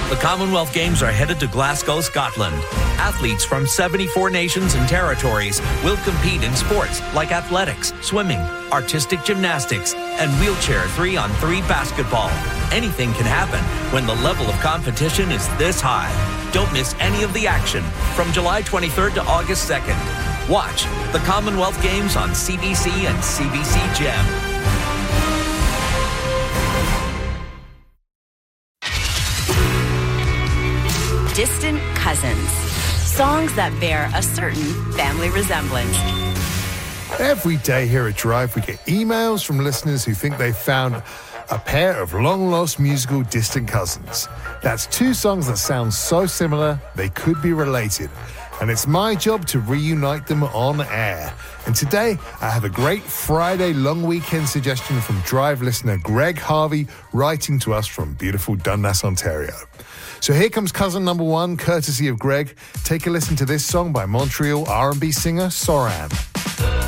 The Commonwealth Games are headed to Glasgow, Scotland. Athletes from 74 nations and territories will compete in sports like athletics, swimming, artistic gymnastics, and wheelchair 3-on-3 basketball. Anything can happen when the level of competition is this high. Don't miss any of the action from July 23rd to August 2nd. Watch the Commonwealth Games on CBC and CBC Gem. Distant cousins. Songs that bear a certain family resemblance. Every day here at Drive, we get emails from listeners who think they've found a pair of long-lost musical distant cousins. That's two songs that sound so similar, they could be related. And it's my job to reunite them on air. And today, I have a great Friday long weekend suggestion from Drive listener Greg Harvey, writing to us from beautiful Dundas, Ontario. So here comes cousin number one, courtesy of Greg. Take a listen to this song by Montreal R&B singer Soran.